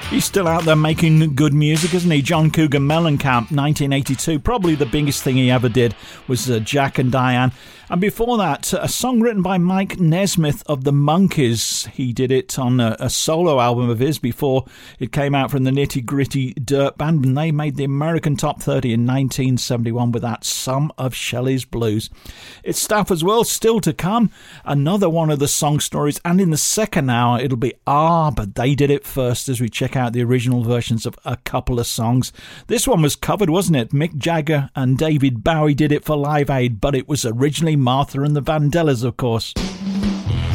He's still out there making good music, isn't he? John Cougar Mellencamp, 1982. Probably the biggest thing he ever did was Jack and Diane. And before that, a song written by Mike Nesmith of the Monkees. He did it on a solo album of his before it came out from the Nitty Gritty Dirt Band, and they made the American Top 30 in 1971 with that Some of Shelley's Blues. It's stuff as well, still to come. Another one of the song stories, and in the second hour it'll be but they did it first as we check out the original versions of a couple of songs. This one was covered, wasn't it? Mick Jagger and David Bowie did it for Live Aid, but it was originally Martha and the Vandellas, of course.